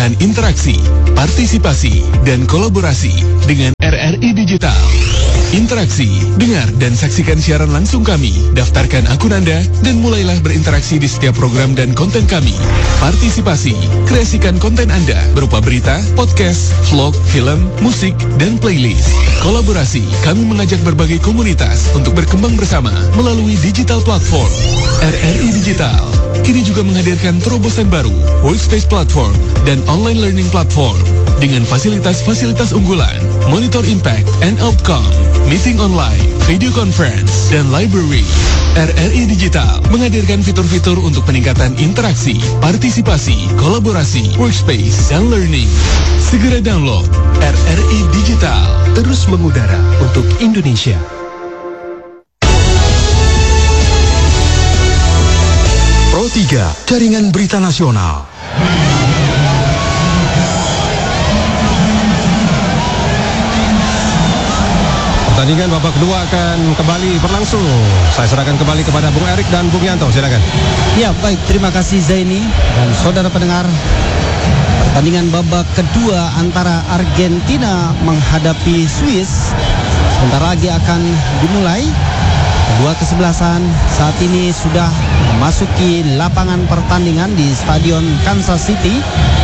peningkatan interaksi, partisipasi, dan kolaborasi dengan RRI Digital. Interaksi, dengar dan saksikan siaran langsung kami, daftarkan akun Anda, dan mulailah berinteraksi di setiap program dan konten kami. Partisipasi, kreasikan konten Anda berupa berita, podcast, vlog, film, musik, dan playlist. Kolaborasi, kami mengajak berbagai komunitas untuk berkembang bersama melalui digital platform. RRI Digital kini juga menghadirkan terobosan baru, workspace platform, dan online learning platform dengan fasilitas-fasilitas unggulan, monitor impact and outcome, meeting online, video conference, dan library. RRI Digital menghadirkan fitur-fitur untuk peningkatan interaksi, partisipasi, kolaborasi, workspace, dan learning. Segera download RRI Digital, terus mengudara untuk Indonesia. Pro 3, Jaringan Berita Nasional. Pertandingan babak kedua akan kembali berlangsung. Saya serahkan kembali kepada Bung Erik dan Bung Yanto, silakan. Ya, baik, terima kasih Zaini dan saudara pendengar. Pertandingan babak kedua antara Argentina menghadapi Swiss sebentar lagi akan dimulai. Kedua kesebelasan saat ini sudah memasuki lapangan pertandingan di Stadion Kansas City.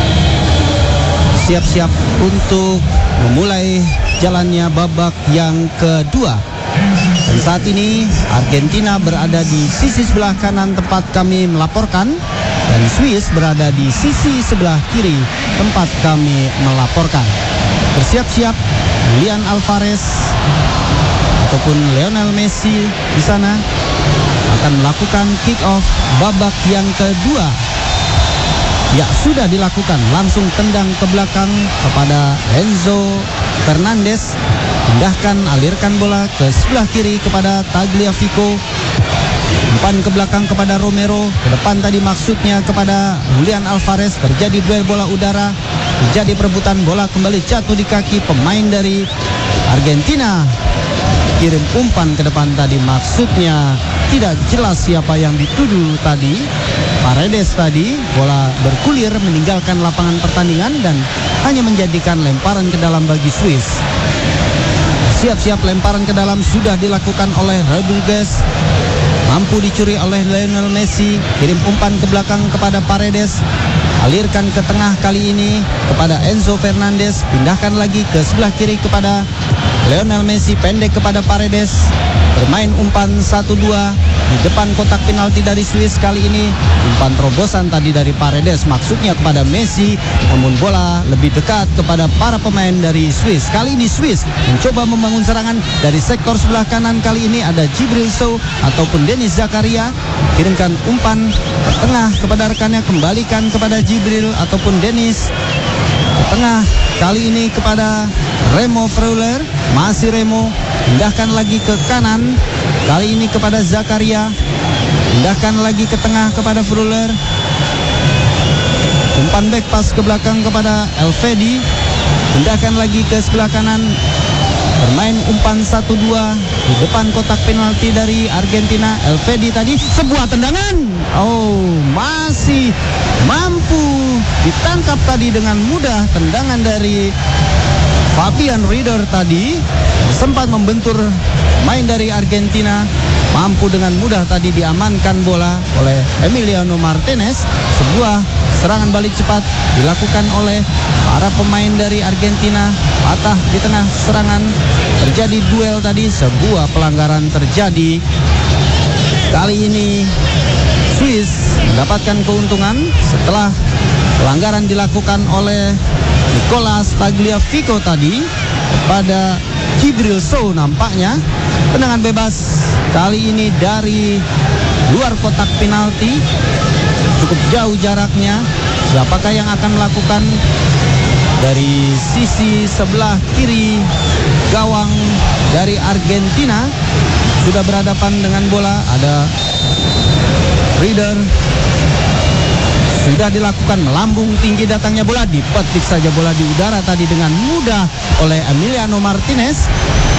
Siap-siap untuk memulai jalannya babak yang kedua. Dan saat ini Argentina berada di sisi sebelah kanan tempat kami melaporkan, dan Swiss berada di sisi sebelah kiri tempat kami melaporkan. Bersiap-siap Julian Alvarez ataupun Lionel Messi di sana akan melakukan kick off babak yang kedua. Ya, sudah dilakukan, langsung tendang ke belakang kepada Enzo Fernandez, pindahkan, alirkan bola ke sebelah kiri kepada Tagliafico, umpan ke belakang kepada Romero, ke depan tadi maksudnya kepada Julian Alvarez. Terjadi duel bola udara, terjadi perebutan bola, kembali jatuh di kaki pemain dari Argentina. Kirim umpan ke depan tadi, maksudnya tidak jelas siapa yang dituduh tadi. Paredes tadi, bola bergulir meninggalkan lapangan pertandingan dan hanya menjadikan lemparan ke dalam bagi Swiss. Siap-siap lemparan ke dalam sudah dilakukan oleh Rodriguez. Mampu dicuri oleh Lionel Messi. Kirim umpan ke belakang kepada Paredes. Alirkan ke tengah kali ini kepada Enzo Fernandez. Pindahkan lagi ke sebelah kiri kepada Lionel Messi, pendek kepada Paredes. Bermain umpan 1-2 di depan kotak penalti dari Swiss kali ini. Umpan terobosan tadi dari Paredes, maksudnya kepada Messi, namun bola lebih dekat kepada para pemain dari Swiss. Kali ini Swiss mencoba membangun serangan dari sektor sebelah kanan. Kali ini ada Djibril Sow ataupun Denis Zakaria. Kirimkan umpan ke tengah kepada rekannya, kembalikan kepada Djibril ataupun Denis. Ke tengah kali ini kepada Remo Freuler, masih Remo, pindahkan lagi ke kanan, kali ini kepada Zakaria, pindahkan lagi ke tengah kepada Freuler, umpan back pass ke belakang kepada Elvedi, pindahkan lagi ke sebelah kanan, bermain umpan 1-2 di depan kotak penalti dari Argentina. Elvedi tadi, sebuah tendangan, masih mampu ditangkap tadi dengan mudah. Tendangan dari Fabian Rieder tadi sempat membentur main dari Argentina, mampu dengan mudah tadi diamankan bola oleh Emiliano Martinez. Sebuah serangan balik cepat dilakukan oleh para pemain dari Argentina, patah di tengah serangan, terjadi duel tadi, sebuah pelanggaran terjadi. Kali ini Swiss mendapatkan keuntungan setelah pelanggaran dilakukan oleh Nicolas Tagliafico tadi kepada Djibril Sow. Nampaknya tendangan bebas kali ini dari luar kotak penalti, cukup jauh jaraknya. Siapakah yang akan melakukan? Dari sisi sebelah kiri gawang dari Argentina sudah berhadapan dengan bola, ada Rieder. Sudah dilakukan, melambung tinggi datangnya bola, dipetik saja bola di udara tadi dengan mudah oleh Emiliano Martinez.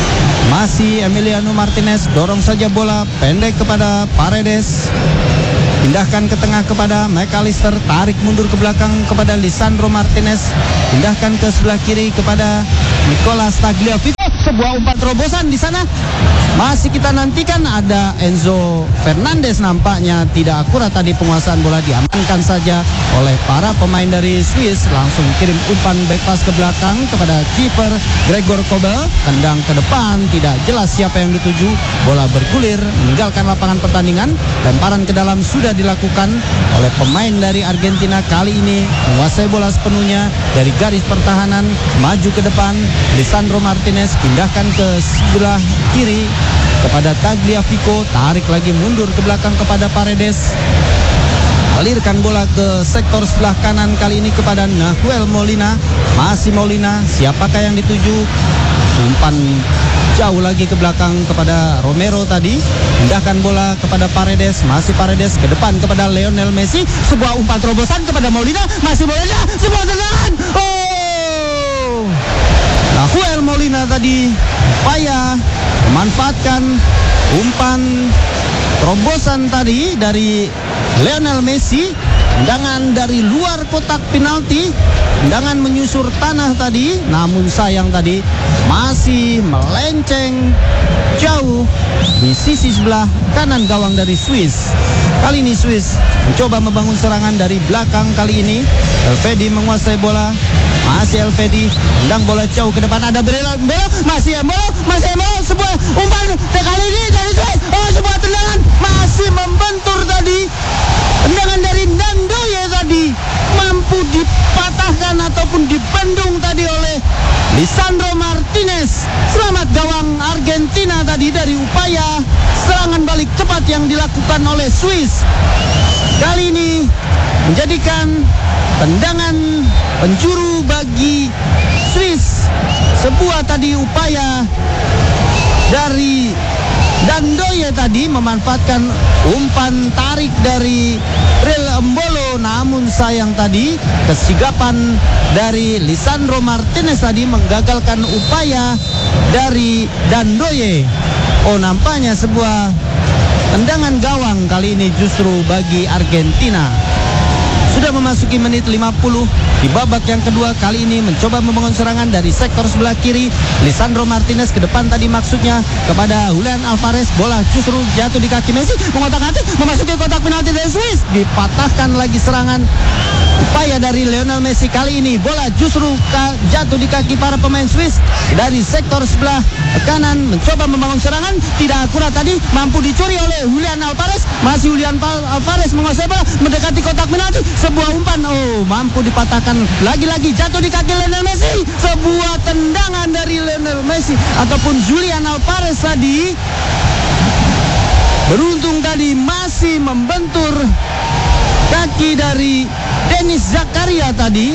Masih Emiliano Martinez, dorong saja bola pendek kepada Paredes. Pindahkan ke tengah kepada McAllister, tarik mundur ke belakang kepada Lisandro Martinez, pindahkan ke sebelah kiri kepada Nicolas Tagliafico. Sebuah umpan terobosan di sana. Masih kita nantikan, ada Enzo Fernandez, nampaknya tidak akurat tadi penguasaan bola, diamankan saja oleh para pemain dari Swiss. Langsung kirim umpan back pass ke belakang kepada kiper Gregor Kobel, tendang ke depan, tidak jelas siapa yang dituju. Bola bergulir meninggalkan lapangan pertandingan. Lemparan ke dalam sudah dilakukan oleh pemain dari Argentina, kali ini menguasai bola sepenuhnya dari garis pertahanan, maju ke depan. Lisandro Martinez pindahkan ke sebelah kiri kepada Tagliafico, tarik lagi mundur ke belakang kepada Paredes, alirkan bola ke sektor sebelah kanan, kali ini kepada Nahuel Molina. Masih Molina, siapakah yang dituju? Umpan jauh lagi ke belakang kepada Romero tadi, pindahkan bola kepada Paredes, masih Paredes ke depan kepada Lionel Messi. Sebuah umpan terobosan kepada Molina, masih Molina, sebuah tendangan. Nahuel Molina tadi upaya memanfaatkan umpan terobosan tadi dari Lionel Messi, tendangan dari luar kotak penalti, tendangan menyusur tanah tadi, namun sayang tadi masih melenceng jauh di sisi sebelah kanan gawang dari Swiss. Kali ini Swiss mencoba membangun serangan dari belakang. Kali ini Elvedi menguasai bola, masih Elvedi, tendang bola jauh ke depan, ada Belo, masih Embolo, sebuah umpan kali ini dari Swiss. Sebuah tendangan masih membentur tadi, tendangan dari Ndoye tadi mampu dipatahkan ataupun dibendung tadi oleh Lisandro Martinez. Selamat gawang Argentina tadi dari upaya serangan balik cepat yang dilakukan oleh Swiss. Kali ini menjadikan tendangan penjuru bagi Swiss. Sebuah tadi upaya dari Ndoye tadi memanfaatkan umpan tarik dari Ril Embolo, namun sayang tadi kesigapan dari Lisandro Martinez tadi menggagalkan upaya dari Ndoye. Nampaknya sebuah tendangan gawang kali ini justru bagi Argentina. Sudah memasuki menit 50 di babak yang kedua. Kali ini mencoba membangun serangan dari sektor sebelah kiri. Lisandro Martinez ke depan tadi maksudnya kepada Julian Alvarez. Bola justru jatuh di kaki Messi, mengotak-atik memasuki kotak penalti dari Swiss. Dipatahkan lagi serangan upaya dari Lionel Messi. Kali ini bola justru jatuh di kaki para pemain Swiss. Dari sektor sebelah kanan mencoba membangun serangan, tidak akurat tadi, mampu dicuri oleh Julian Alvarez. Masih Julian Alvarez menguasai bola, mendekati kotak penalti. Sebuah umpan, mampu dipatahkan lagi-lagi, jatuh di kaki Lionel Messi. Sebuah tendangan dari Lionel Messi ataupun Julian Alvarez tadi, beruntung tadi masih membentur kaki dari Denis Zakaria tadi.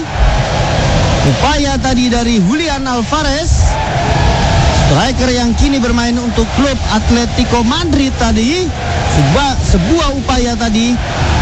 Upaya tadi dari Julian Alvarez, striker yang kini bermain untuk klub Atletico Madrid tadi. Sebuah upaya tadi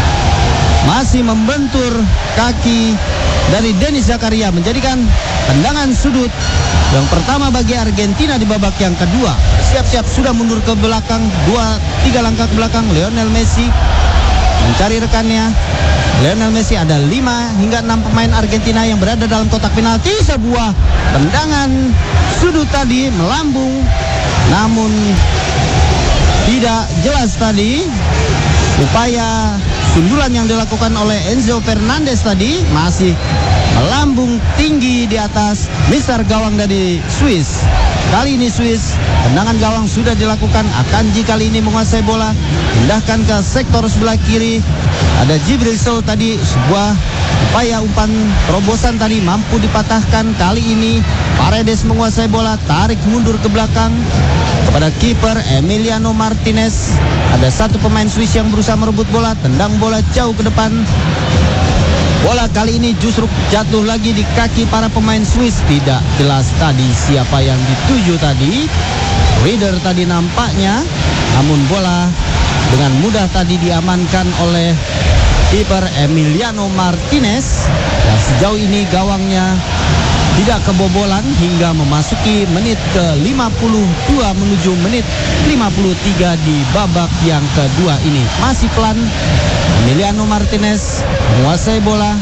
masih membentur kaki dari Denis Zakaria, menjadikan tendangan sudut yang pertama bagi Argentina di babak yang kedua. Siap-siap sudah mundur ke belakang, 2-3 langkah ke belakang. Lionel Messi mencari rekannya. Lionel Messi, ada 5 hingga 6 pemain Argentina yang berada dalam kotak penalti. Sebuah tendangan sudut tadi melambung, namun tidak jelas tadi. Upaya sundulan yang dilakukan oleh Enzo Fernandez tadi masih melambung tinggi di atas misar gawang dari Swiss. Kali ini Swiss, tendangan gawang sudah dilakukan. Akanji kali ini menguasai bola, pindahkan ke sektor sebelah kiri. Ada Jibril Sow tadi, sebuah upaya umpan terobosan tadi mampu dipatahkan. Kali ini Paredes menguasai bola, tarik mundur ke belakang kepada kiper Emiliano Martinez. Ada satu pemain Swiss yang berusaha merebut bola, tendang bola jauh ke depan. Bola kali ini justru jatuh lagi di kaki para pemain Swiss. Tidak jelas tadi siapa yang dituju tadi. Reader tadi nampaknya, namun bola dengan mudah tadi diamankan oleh kiper Emiliano Martinez. Dan sejauh ini gawangnya tidak kebobolan hingga memasuki menit ke-52 menuju menit 53 di babak yang kedua ini. Masih pelan Emiliano Martinez menguasai bola.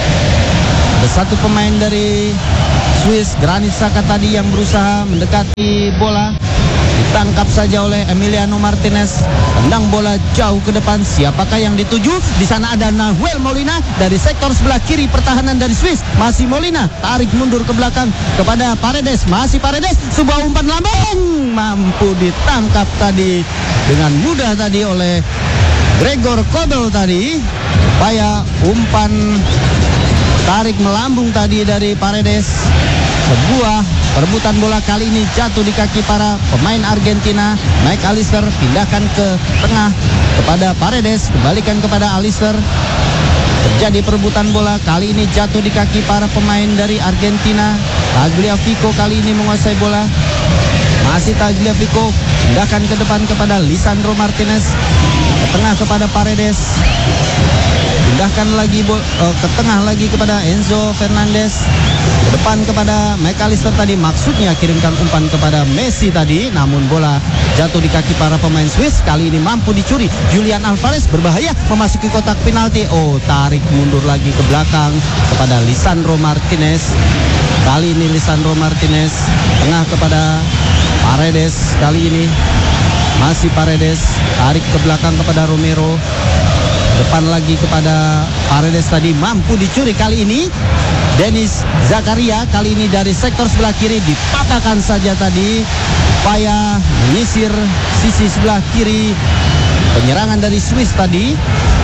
Ada satu pemain dari Swiss, Granit Xhaka tadi yang berusaha mendekati bola. Ditangkap saja oleh Emiliano Martinez. Tendang bola jauh ke depan. Siapakah yang dituju? Di sana ada Nahuel Molina dari sektor sebelah kiri pertahanan dari Swiss. Masih Molina, tarik mundur ke belakang kepada Paredes. Masih Paredes, sebuah umpan lambung. Mampu ditangkap tadi dengan mudah tadi oleh Gregor Kobel tadi. Upaya umpan tarik melambung tadi dari Paredes. Sebuah perebutan bola kali ini jatuh di kaki para pemain Argentina. Mike Alister pindahkan ke tengah kepada Paredes, kembalikan kepada Alister. Terjadi perebutan bola kali ini jatuh di kaki para pemain dari Argentina. Tagliafico kali ini menguasai bola. Masih Tagliafico, pindahkan ke depan kepada Lisandro Martinez, ke tengah kepada Paredes. Pindahkan lagi ke tengah lagi kepada Enzo Fernandez. Ke depan kepada McAllister tadi, maksudnya kirimkan umpan kepada Messi tadi, namun bola jatuh di kaki para pemain Swiss. Kali ini mampu dicuri. Julian Alvarez berbahaya memasuki kotak penalti. Oh, tarik mundur lagi ke belakang kepada Lisandro Martinez. Kali ini Lisandro Martinez tengah kepada Paredes. Kali ini masih Paredes, tarik ke belakang kepada Romero. Depan lagi kepada Paredes tadi, mampu dicuri kali ini. Denis Zakaria kali ini dari sektor sebelah kiri, dipatahkan saja tadi. Upaya menyisir sisi sebelah kiri penyerangan dari Swiss tadi.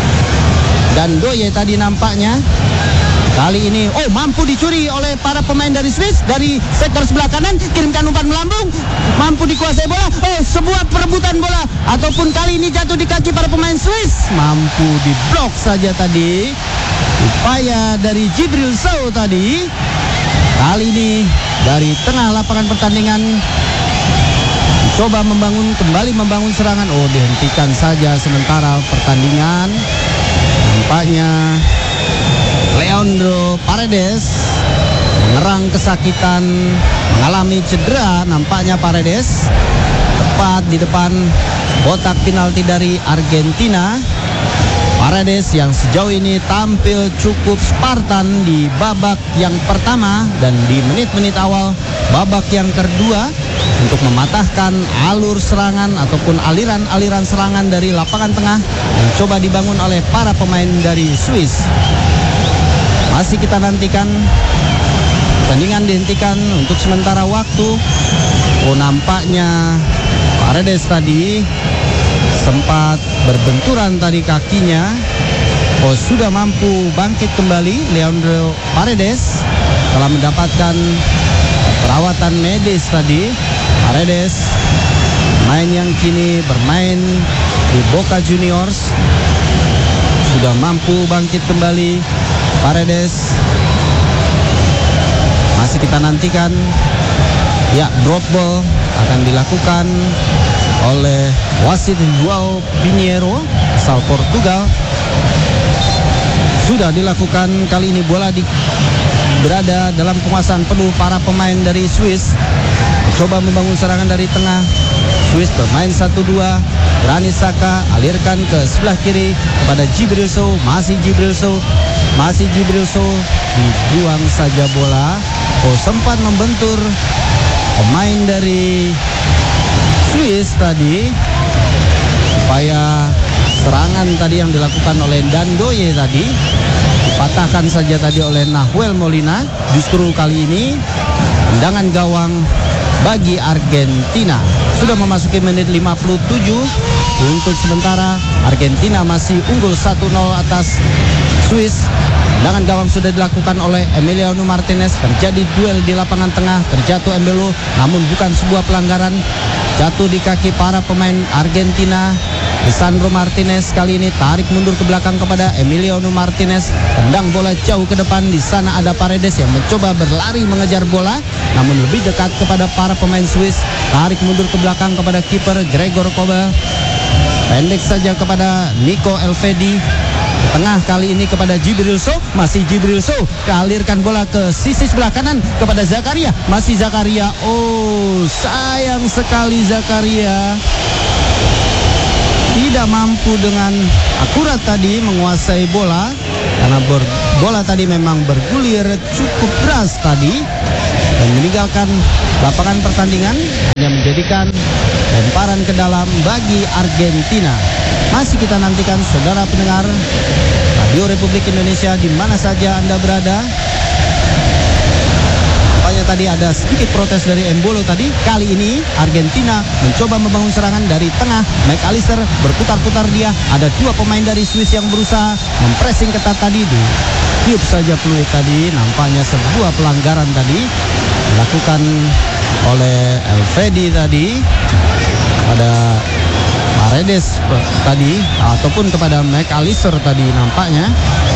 Dan Doye tadi nampaknya kali ini mampu dicuri oleh para pemain dari Swiss dari sektor sebelah kanan. Kirimkan umpan melambung, mampu dikuasai bola. Sebuah perebutan bola, ataupun kali ini jatuh di kaki para pemain Swiss. Mampu diblok saja tadi. Upaya dari Djibril Sow tadi. Kali ini dari tengah lapangan pertandingan coba kembali membangun serangan. Dihentikan saja sementara pertandingan. Nampaknya Leandro Paredes mengerang kesakitan, mengalami cedera nampaknya Paredes. Tepat di depan kotak penalti dari Argentina. Paredes yang sejauh ini tampil cukup Spartan di babak yang pertama dan di menit-menit awal babak yang kedua untuk mematahkan alur serangan ataupun aliran-aliran serangan dari lapangan tengah yang coba dibangun oleh para pemain dari Swiss. Masih kita nantikan pertandingan dihentikan untuk sementara waktu. Nampaknya Paredes tadi sempat berbenturan tadi kakinya. Sudah mampu bangkit kembali. Leandro Paredes telah mendapatkan perawatan medis tadi. Paredes, main yang kini bermain di Boca Juniors, sudah mampu bangkit kembali. Paredes masih kita nantikan. Ya, drop ball akan dilakukan oleh wasit João Pinheiro asal Portugal. Sudah dilakukan. Kali ini bola berada dalam penguasaan penuh para pemain dari Swiss. Coba membangun serangan dari tengah. Swiss bermain 1-2. Granit Xhaka alirkan ke sebelah kiri kepada Djibril Sow. Masih Djibril Sow. Dibuang saja bola. Sempat membentur pemain dari Swiss tadi. Upaya serangan tadi yang dilakukan oleh Dandoye tadi dipatahkan saja tadi oleh Nahuel Molina. Justru kali ini tendangan gawang bagi Argentina. Sudah memasuki menit 57. Untuk sementara Argentina masih unggul 1-0 atas Swiss. Tendangan gawang sudah dilakukan oleh Emiliano Martinez. Terjadi duel di lapangan tengah. Terjatuh Embolo, namun bukan sebuah pelanggaran. Jatuh di kaki para pemain Argentina. Lisandro Martinez kali ini tarik mundur ke belakang kepada Emiliano Martinez. Tendang bola jauh ke depan. Di sana ada Paredes yang mencoba berlari mengejar bola, namun lebih dekat kepada para pemain Swiss. Tarik mundur ke belakang kepada kiper Gregor Kobel. Pendek saja kepada Nico Elvedi. Tengah kali ini kepada Jibril Sow. Masih Jibril Sow. Alirkan bola ke sisi sebelah kanan kepada Zakaria. Masih Zakaria. Oh, sayang sekali Zakaria. Tidak mampu dengan akurat tadi menguasai bola. Karena bola tadi memang bergulir cukup deras tadi. Dan meninggalkan lapangan pertandingan. Hanya menjadikan lemparan ke dalam bagi Argentina. Masih kita nantikan saudara pendengar Radio Republik Indonesia di mana saja Anda berada. Nampaknya tadi ada sedikit protes dari Embolo tadi. Kali ini Argentina mencoba membangun serangan dari tengah. McAllister berputar-putar dia. Ada dua pemain dari Swiss yang berusaha mempressing ketat tadi. Tiup saja peluit tadi. Nampaknya sebuah pelanggaran tadi dilakukan oleh Elvedi tadi pada Paredes tadi ataupun kepada McAllister tadi nampaknya.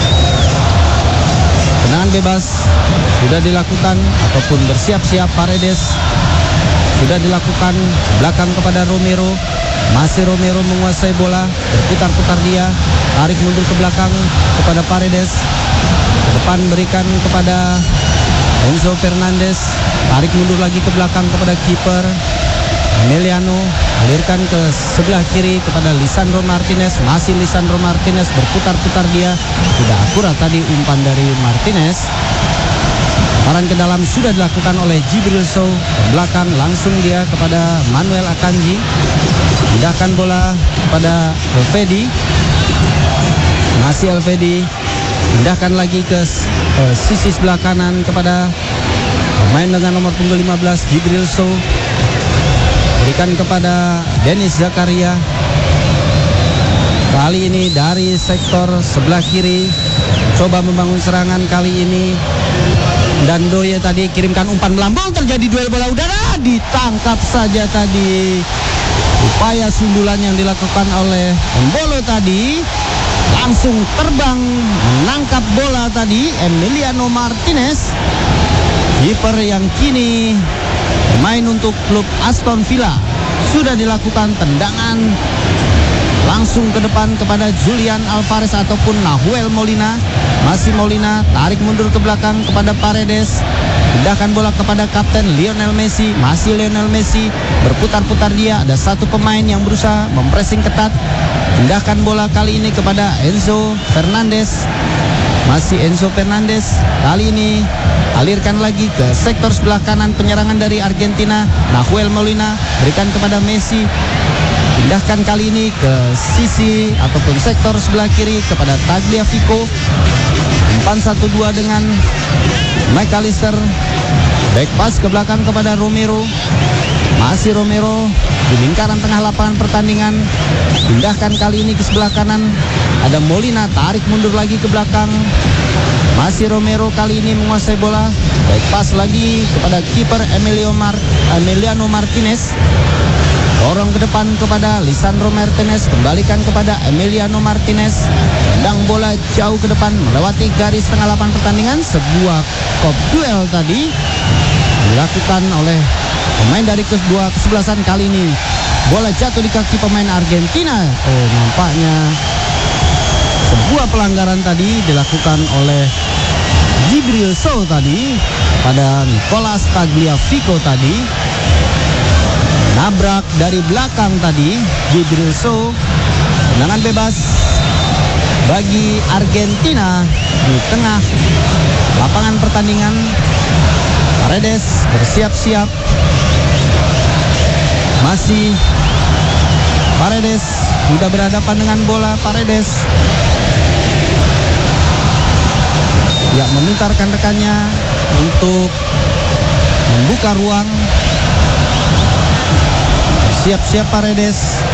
Tendangan bebas sudah dilakukan ataupun bersiap-siap Paredes sudah dilakukan belakang kepada Romero. Masih Romero menguasai bola, berputar-putar dia, tarik mundur ke belakang kepada Paredes. Ke depan berikan kepada Enzo Fernandez, tarik mundur lagi ke belakang kepada kiper Emiliano, alirkan ke sebelah kiri kepada Lisandro Martinez. Masih Lisandro Martinez berputar-putar dia. Sudah akurat tadi umpan dari Martinez. Lemparan ke dalam sudah dilakukan oleh Jibril Sow. Ke belakang langsung dia kepada Manuel Akanji. Pindahkan bola kepada Elvedi. Masih Elvedi. Pindahkan lagi ke sisi sebelah kanan kepada pemain dengan nomor punggung 15 Jibril Sow. Berikan kepada Denis Zakaria. Kali ini dari sektor sebelah kiri, coba membangun serangan kali ini. Dan Doye tadi kirimkan umpan melambung, terjadi duel bola udara, ditangkap saja tadi. Upaya sundulan yang dilakukan oleh Embolo tadi, langsung terbang menangkap bola tadi Emiliano Martinez. Kiper yang kini bermain untuk klub Aston Villa. Sudah dilakukan tendangan langsung ke depan kepada Julian Alvarez ataupun Nahuel Molina. Masih Molina, tarik mundur ke belakang kepada Paredes. Pindahkan bola kepada kapten Lionel Messi. Masih Lionel Messi, berputar-putar dia. Ada satu pemain yang berusaha mempressing ketat. Pindahkan bola kali ini kepada Enzo Fernandez. Masih Enzo Fernandez. Kali ini alirkan lagi ke sektor sebelah kanan penyerangan dari Argentina. Nahuel Molina berikan kepada Messi. Pindahkan kali ini ke sisi ataupun sektor sebelah kiri kepada Tagliafico. Umpan 1-2 dengan McAllister. Back pass ke belakang kepada Romero. Masih Romero di lingkaran tengah lapangan pertandingan. Pindahkan kali ini ke sebelah kanan. Ada Molina, tarik mundur lagi ke belakang. Masih Romero kali ini menguasai bola. Baik pas lagi kepada kiper Emiliano Martinez. Dorong ke depan kepada Lisandro Martinez. Kembalikan kepada Emiliano Martinez. Tendang bola jauh ke depan melewati garis tengah lapangan pertandingan. Sebuah kop duel tadi dilakukan oleh pemain dari kedua kesebelasan kali ini. Bola jatuh di kaki pemain Argentina. Oh, nampaknya sebuah pelanggaran tadi dilakukan oleh Jibril Sow tadi pada Nicolas Tagliafico tadi. Nabrak dari belakang tadi Jibril Sow. Tendangan bebas bagi Argentina di tengah lapangan pertandingan. Paredes bersiap-siap. Masih Paredes sudah berhadapan dengan bola. Paredes ya meminta rekan-rekannya untuk membuka ruang. Siap-siap Paredes.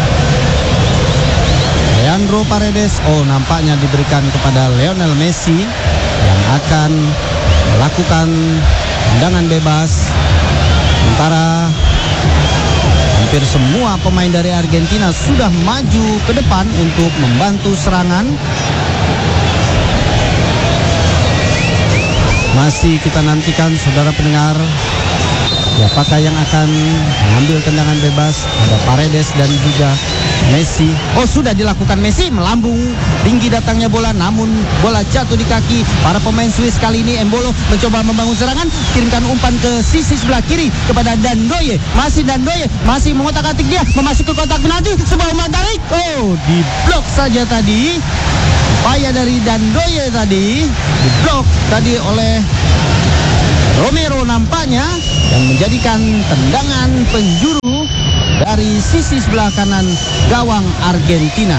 Leandro Paredes. Oh, nampaknya diberikan kepada Lionel Messi yang akan melakukan tendangan bebas. Sementara hampir semua pemain dari Argentina sudah maju ke depan untuk membantu serangan. Masih kita nantikan saudara pendengar, siapakah yang akan mengambil tendangan bebas. Ada Paredes dan juga Messi. Oh, sudah dilakukan Messi, melambung tinggi datangnya bola, namun bola jatuh di kaki para pemain Swiss. Kali ini Embolo mencoba membangun serangan, kirimkan umpan ke sisi sebelah kiri kepada Dandoye. Masih Dandoye, masih mengotak-atik dia, memasuki kotak penalti, sebuah umpan tarik. Oh, diblok saja tadi. Upaya dari Dandoye tadi diblok tadi oleh Romero nampaknya, yang menjadikan tendangan penjuru dari sisi sebelah kanan gawang Argentina.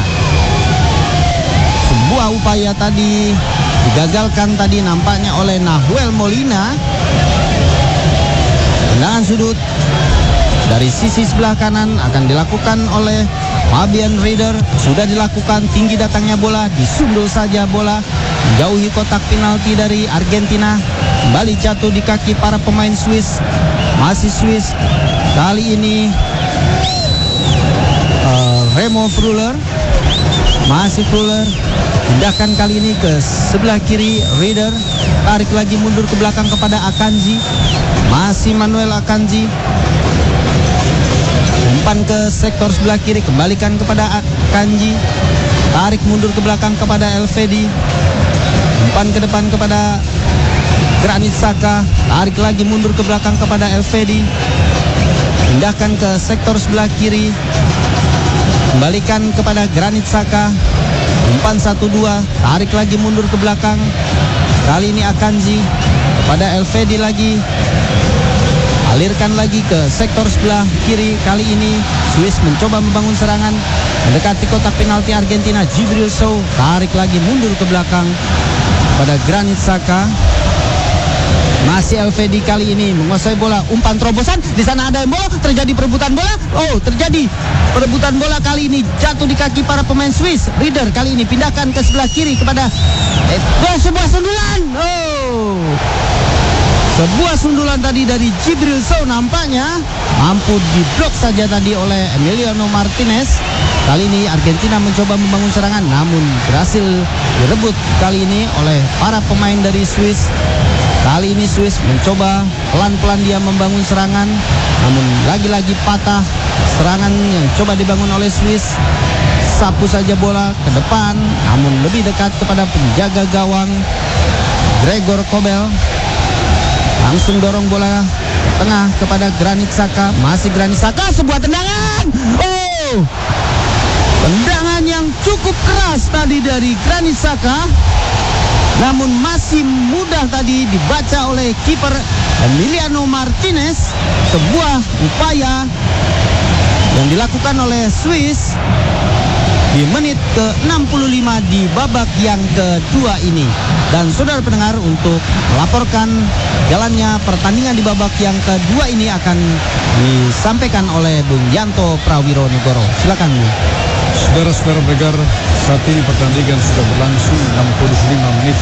Sebuah upaya tadi digagalkan tadi nampaknya oleh Nahuel Molina. Tendangan sudut dari sisi sebelah kanan akan dilakukan oleh Fabian Rieder. Sudah dilakukan, tinggi datangnya bola, disundul saja bola, menjauhi kotak penalti dari Argentina. Kembali jatuh di kaki para pemain Swiss. Masih Swiss. Kali ini Remo Freuler. Masih Freuler. Pindahkan kali ini ke sebelah kiri Rieder. Tarik lagi mundur ke belakang kepada Akanji. Masih Manuel Akanji. Umpan ke sektor sebelah kiri, kembalikan kepada Akanji. Tarik mundur ke belakang kepada Elvedi. Umpan ke depan kepada Granit Xhaka. Tarik lagi mundur ke belakang kepada Elvedi. Pindahkan ke sektor sebelah kiri, kembalikan kepada Granit Xhaka. Umpan 1-2, tarik lagi mundur ke belakang. Kali ini Akanji kepada Elvedi lagi. Alirkan lagi ke sektor sebelah kiri. Kali ini Swiss mencoba membangun serangan mendekati kotak penalti Argentina. Djibril Sow tarik lagi mundur ke belakang pada Granit Xhaka. Masih Elvedi kali ini menguasai bola. Umpan terobosan, di sana ada Embolo, terjadi perebutan bola. Oh, terjadi perebutan bola kali ini jatuh di kaki para pemain Swiss. Rieder kali ini pindahkan ke sebelah kiri kepada sebuah sundulan. Oh, sebuah sundulan tadi dari Djibril Sow nampaknya mampu diblok saja tadi oleh Emiliano Martinez. Kali ini Argentina mencoba membangun serangan, namun berhasil direbut kali ini oleh para pemain dari Swiss. Kali ini Swiss mencoba pelan-pelan dia membangun serangan, namun lagi-lagi patah serangan yang coba dibangun oleh Swiss. Sapu saja bola ke depan, namun lebih dekat kepada penjaga gawang Gregor Kobel. Langsung dorong bola ke tengah kepada Granit Xhaka. Masih Granit Xhaka, sebuah tendangan. Oh, tendangan yang cukup keras tadi dari Granit Xhaka, namun masih mudah tadi dibaca oleh kiper Emiliano Martinez. Sebuah upaya yang dilakukan oleh Swiss di menit ke-65 di babak yang kedua ini. Dan saudara pendengar, untuk melaporkan jalannya pertandingan di babak yang kedua ini akan disampaikan oleh Bung Yanto Prawironegoro. Silakan Bung. Saudara-saudara pendengar, saat ini pertandingan sudah berlangsung 65 menit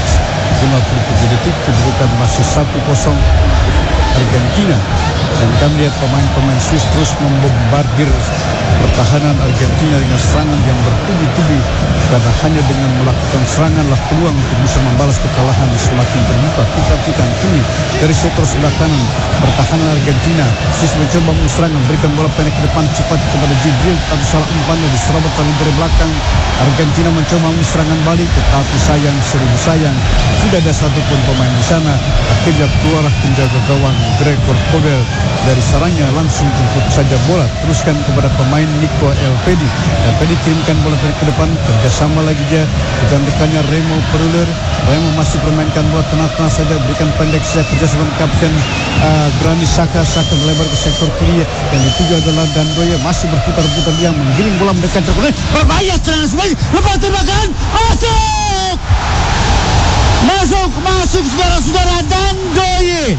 57 detik, kedudukan masih 1-0 Argentina. Dan kami lihat pemain-pemain Swiss terus membombardir pertahanan Argentina dengan serangan yang bertubi-tubi, karena hanya dengan melakukan seranganlah peluang untuk bisa membalas kekalahan semakin terbuka. Kita perhatikan ini dari sektor sebelah kanan pertahanan Argentina. Swiss mencoba serangan, memberikan bola pendek ke depan cepat kepada Djibril, tapi salah umpannya diserobot dari belakang. Argentina mencoba serangan balik, tetapi sayang, seribu sayang, tidak ada satupun pemain di sana. Akhirnya keluarlah penjaga gawang Gregor Kobel dari sarangnya, langsung jemput saja bola, teruskan kepada pemain Nico Elvedi. Elvedi kirimkan bola ke depan, kerjasama lagi dia dengan rekannya Remo Freuler. Remo masih permainkan bola tengah-tengah saja, berikan pendek saja kerjasama kapten Granit Xhaka. Xhaka melebar ke sektor kiri, yang dituju adalah Dandoye, masih berputar-putar dia menggiring bola mendekat terkena berbahaya serangan semuanya, lepas tembakan masuk saudara-saudara. Dandoye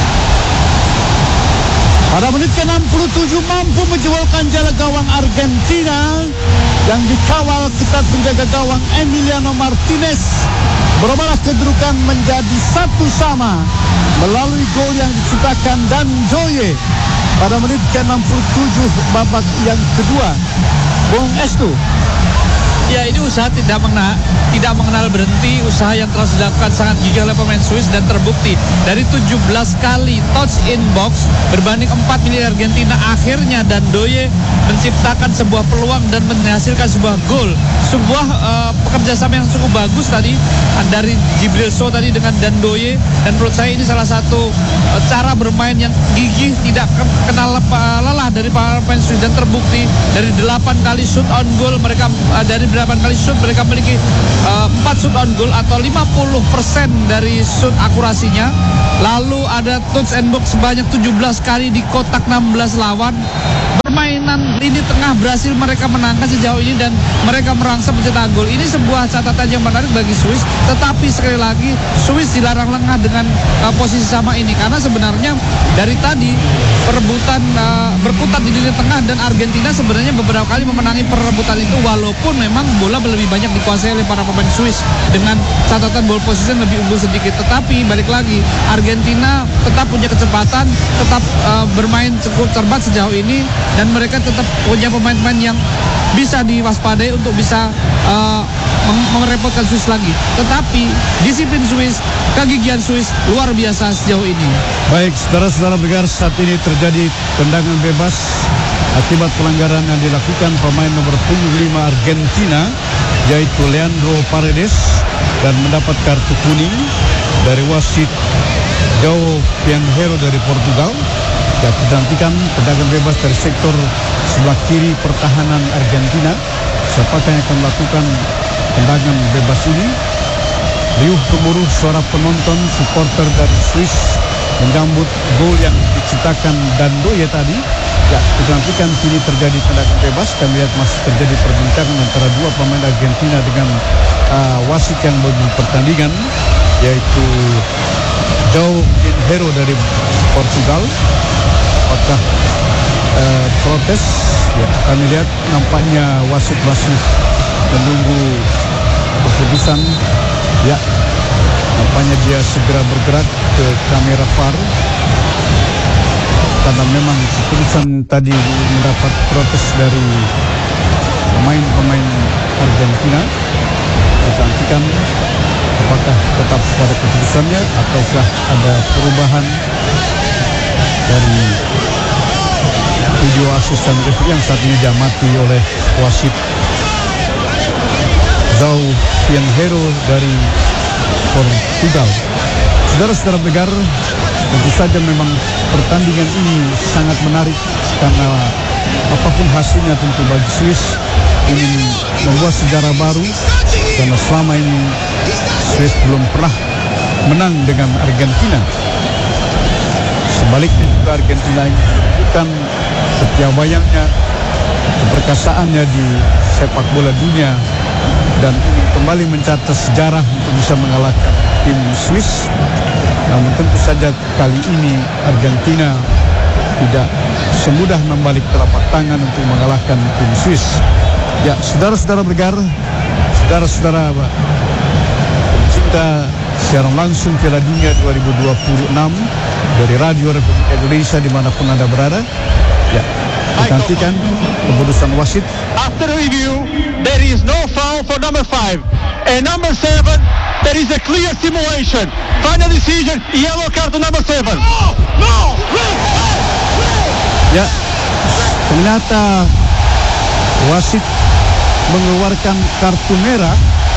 pada menit ke-67 mampu menjebolkan jala gawang Argentina yang dikawal ketat penjaga gawang Emiliano Martinez. Berubahlah kedudukan menjadi 1-1 melalui gol yang diciptakan Dandoye pada menit ke-67 babak yang kedua. Bung Estu. Ya, ini usaha tidak mengenal berhenti. Usaha yang telah dilakukan sangat gigih oleh pemain Swiss dan terbukti dari 17 kali touch in box berbanding 4 milik Argentina. Akhirnya Dandoye menciptakan sebuah peluang dan menghasilkan sebuah gol. Sebuah pekerja sama yang cukup bagus tadi dari Djibril Sow tadi dengan Dandoye, dan menurut saya ini salah satu cara bermain yang gigih, tidak kenal lelah dari para pemain Swiss, dan terbukti dari 8 kali shoot on goal mereka, dari 8 kali shoot mereka memiliki 4 shoot on goal atau 50% dari shoot akurasinya. Lalu ada touch and box sebanyak 17 kali di kotak 16 lawan. Permainan lini tengah berhasil mereka menangkan sejauh ini dan mereka merangsang mencetak gol. Ini sebuah catatan yang menarik bagi Swiss, tetapi sekali lagi Swiss dilarang lengah dengan posisi sama ini, karena sebenarnya dari tadi perebutan berkutat di lini tengah, dan Argentina sebenarnya beberapa kali memenangi perebutan itu walaupun memang bola lebih banyak dikuasai oleh para pemain Swiss dengan catatan ball position lebih unggul sedikit. Tetapi balik lagi, Argentina tetap punya kecepatan, tetap bermain cukup cermat sejauh ini, dan mereka tetap punya pemain-pemain yang bisa diwaspadai untuk bisa merepotkan Swiss lagi. Tetapi disiplin Swiss, kegigihan Swiss luar biasa sejauh ini. Baik, saudara-saudara pendengar, saat ini terjadi tendangan bebas akibat pelanggaran yang dilakukan pemain nomor 75 Argentina, yaitu Leandro Paredes, dan mendapat kartu kuning dari wasit João Pinheiro dari Portugal. Ya, nantikan tendangan bebas dari sektor sebelah kiri pertahanan Argentina. Siapakah yang akan melakukan tendangan bebas ini? Riuh gemuruh suara penonton supporter dari Swiss menyambut gol yang diciptakan Dandoye tadi. Ya, kita nantikan kini terjadi tendangan bebas. Kami lihat masih terjadi perbincangan antara dua pemain Argentina dengan wasit yang memimpin pertandingan, yaitu João Pinheiro dari Portugal. Apakah protes? Ya, kami lihat nampaknya wasit masih menunggu keputusan. Ya, nampaknya dia segera bergerak ke kamera VAR karena memang keputusan tadi mendapat protes dari pemain-pemain Argentina. Kita nantikan apakah tetap pada keputusannya ataukah ada perubahan dari video asisten referee yang saat ini diamati oleh wasit João Pinheiro dari Portugal. Saudara-saudara pendengar, tentu saja memang pertandingan ini sangat menarik karena apapun hasilnya tentu bagi Swiss ingin membuat sejarah baru, karena selama ini Swiss belum pernah menang dengan Argentina. Sebaliknya juga Argentina ingin menunjukkan kepiawaiannya, keperkasaannya di sepak bola dunia, dan ingin kembali mencatat sejarah untuk bisa mengalahkan tim Swiss. Namun tentu saja kali ini Argentina tidak semudah membalik telapak tangan untuk mengalahkan tim Swiss. Ya, saudara-saudara pendengar, saudara-saudara pencinta siaran langsung Piala Dunia 2026 dari Radio Republik Indonesia dimanapun Anda berada. Ya, nantikan keputusan wasit. After review, there is no foul for number 5. And number 7, there is a clear simulation. Final decision, yellow card to number 7. Ya, ternyata wasit mengeluarkan kartu merah.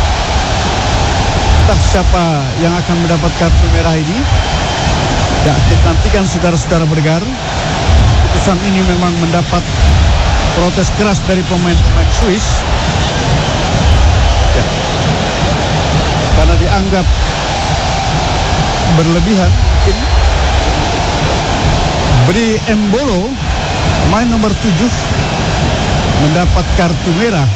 Entah siapa yang akan mendapat kartu merah ini. Ya, kita nantikan saudara-saudara pendengar. Keputusan ini memang mendapat protes keras dari pemain-pemain Swiss. Ya, karena dianggap berlebihan mungkin. Bri Embolo, pemain nomor 7, mendapat kartu merah.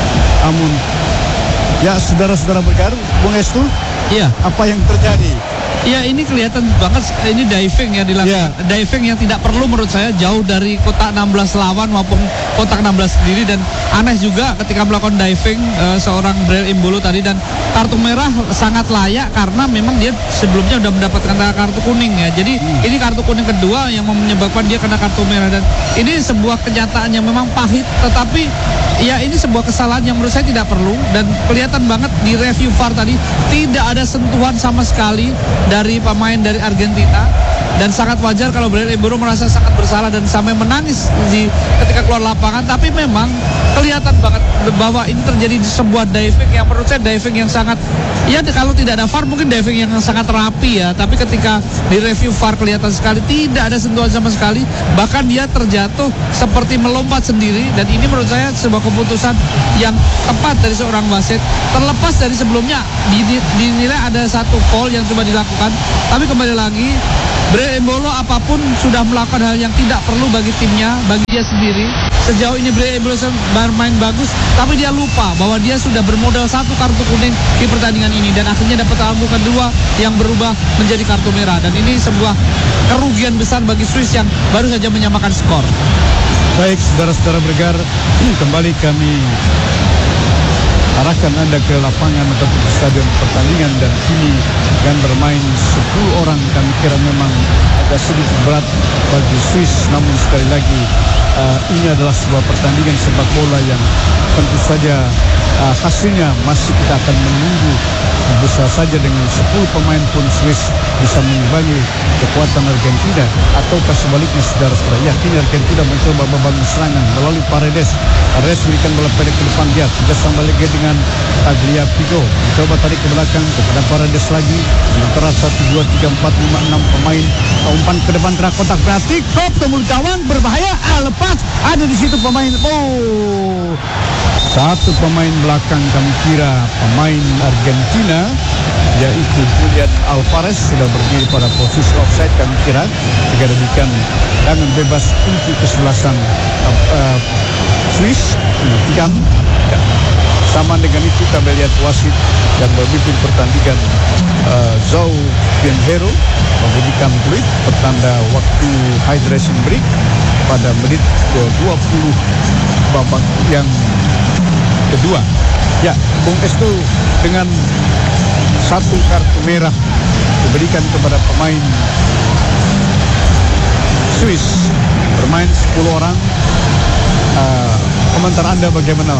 Namun, ya saudara-saudara pendengar, Bung Estu, Iya. apa yang terjadi? Ya ini kelihatan banget ini diving yang dilakukan. Diving yang tidak perlu menurut saya, jauh dari kotak 16 lawan maupun kotak 16 sendiri, dan aneh juga ketika melakukan diving seorang Brel Embolo tadi, dan kartu merah sangat layak karena memang dia sebelumnya sudah mendapatkan kartu kuning ya. Jadi ini kartu kuning kedua yang menyebabkan dia kena kartu merah, dan ini sebuah kenyataan yang memang pahit, tetapi ya ini sebuah kesalahan yang menurut saya tidak perlu, dan kelihatan banget di review VAR tadi tidak ada sentuhan sama sekali dari pemain dari Argentina, dan sangat wajar kalau Brel Embolo merasa sangat bersalah dan sampai menangis ketika keluar lapangan. Tapi memang kelihatan banget bahwa ini terjadi di sebuah diving yang menurut saya diving yang sangat, ya kalau tidak ada VAR mungkin diving yang sangat rapi ya, tapi ketika di review VAR kelihatan sekali tidak ada sentuhan sama sekali, bahkan dia terjatuh seperti melompat sendiri, dan ini menurut saya sebuah keputusan yang tepat dari seorang wasit, terlepas dari sebelumnya dinilai ada satu foul yang coba dilakukan. Tapi kembali lagi, Brel Embolo apapun sudah melakukan hal yang tidak perlu bagi timnya, bagi dia sendiri. Sejauh ini Brel Embolo bermain bagus, tapi dia lupa bahwa dia sudah bermodal satu kartu kuning di pertandingan ini, dan akhirnya dapat kartu kedua yang berubah menjadi kartu merah, dan ini sebuah kerugian besar bagi Swiss yang baru saja menyamakan skor. Baik, saudara-saudara bergar, kembali kami arahkan Anda ke lapangan atau ke stadion pertandingan, dan kini akan bermain 10 orang. Kami kira memang agak sedikit berat bagi Swiss, namun sekali lagi ini adalah sebuah pertandingan sepak bola yang tentu saja hasilnya masih kita akan menunggu. Bisa saja dengan 10 pemain pun Swiss bisa mengimbangi kekuatan Argentina, ataukah sebaliknya saudara-saudara. Ya, kini Argentina mencoba membangun serangan melalui Paredes. Paredes berikan bola pendek ke depan dia, sudah sama lagi dengan Tagliafico. Mencoba tarik ke belakang kepada Paredes lagi. Sementara 1, 2, 3, 4, 5, 6 pemain umpan ke depan kena kotak penalti. Kop tembul gawang berbahaya. Lepas ada di situ pemain. Satu pemain belakang kami kira pemain Argentina, yaitu Julian Alvarez, sudah berdiri pada posisi offside kami kira. Jika demikian tangan bebas untuk kesebelasan Swiss menghentikan. Sama dengan itu kita melihat wasit yang memimpin pertandingan João Pinheiro memberikan peluit pertanda waktu hydration break pada menit ke-20 babak yang kedua. Ya, Bung Estu, dengan satu kartu merah diberikan kepada pemain Swiss, bermain 10 orang. Komentar Anda bagaimana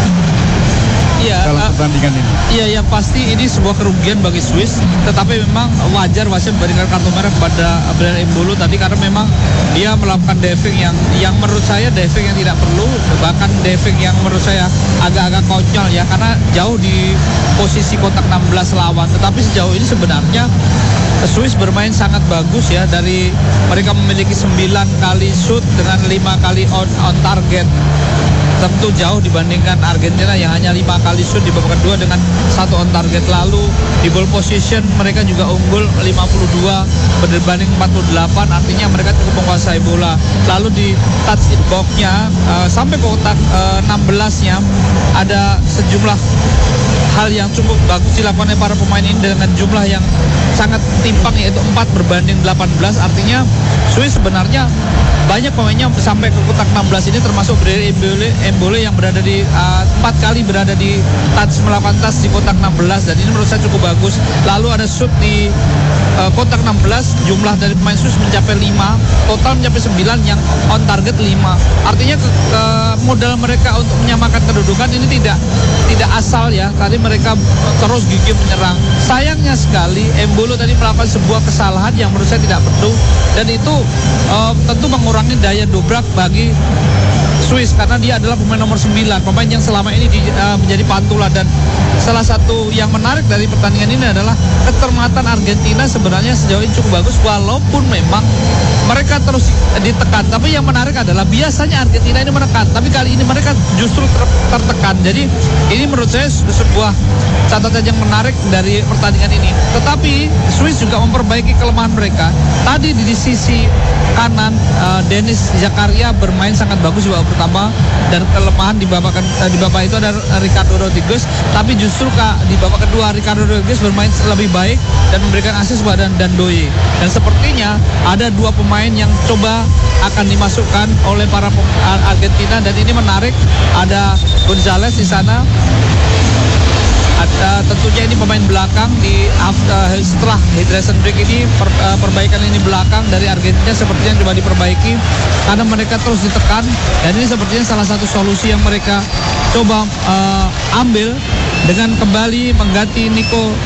dalam pertandingan ini? Iya, yang pasti ini sebuah kerugian bagi Swiss, tetapi memang wajar wasit memberikan kartu merah kepada Brel Embolo tadi, karena memang dia melakukan diving yang menurut saya diving yang tidak perlu, bahkan diving yang menurut saya agak-agak konyol ya, karena jauh di posisi kotak 16 lawan. Tetapi sejauh ini sebenarnya Swiss bermain sangat bagus ya, dari mereka memiliki 9 kali shoot dengan 5 kali on target. Tentu jauh dibandingkan Argentina yang hanya 5 kali shoot di babak kedua dengan 1 on target. Lalu di ball position mereka juga unggul 52 berbanding 48, artinya mereka cukup menguasai bola. Lalu di touch in box-nya sampai kotak 16-nya ada sejumlah hal yang cukup bagus dilakukan oleh para pemain ini dengan jumlah yang sangat timpang, yaitu 4 berbanding 18. Artinya Swiss sebenarnya banyak pemainnya sampai ke kotak 16 ini, termasuk Brel Embolo yang berada di 4 kali berada di touch, melakukan touch di kotak 16, dan ini menurut saya cukup bagus. Lalu ada shoot di kotak 16, jumlah dari pemain Swiss mencapai 5, total mencapai 9, yang on target 5. Artinya modal mereka untuk menyamakan kedudukan ini tidak asal ya. Tadi mereka terus gigih menyerang. Sayangnya sekali Embolo tadi melakukan sebuah kesalahan yang menurut saya tidak perlu, dan itu tentu mengurangi daya dobrak bagi Swiss, karena dia adalah pemain nomor 9, pemain yang selama ini menjadi pantulan. Dan salah satu yang menarik dari pertandingan ini adalah kecermatan Argentina sebenarnya sejauh ini cukup bagus, walaupun memang mereka terus ditekan. Tapi yang menarik adalah biasanya Argentina ini menekan, tapi kali ini mereka justru tertekan. Jadi ini menurut saya sebuah catatan yang menarik dari pertandingan ini. Tetapi Swiss juga memperbaiki kelemahan mereka. Tadi di sisi kanan Denis Zakaria bermain sangat bagus di babak pertama, dan kelemahan di babak itu ada Ricardo Rodriguez. Tapi justru di babak kedua Ricardo Rodriguez bermain lebih baik dan memberikan asis buat Dandoye. Dan sepertinya ada dua pemain yang coba akan dimasukkan oleh para Argentina, dan ini menarik. Ada Gonzalez di sana. Tentunya ini pemain belakang setelah hydration break ini, perbaikan ini belakang dari Argentina sepertinya coba diperbaiki karena mereka terus ditekan, dan ini sepertinya salah satu solusi yang mereka coba ambil dengan kembali mengganti Nico